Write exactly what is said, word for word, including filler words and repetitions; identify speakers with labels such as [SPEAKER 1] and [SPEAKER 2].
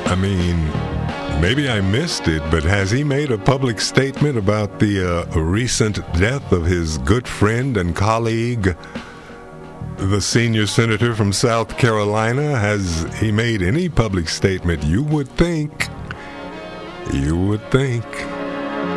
[SPEAKER 1] I mean, maybe I missed it, but has he made a public statement about the uh, recent death of his good friend and colleague, the senior senator from South Carolina? Has he made any public statement? You would think. You would think.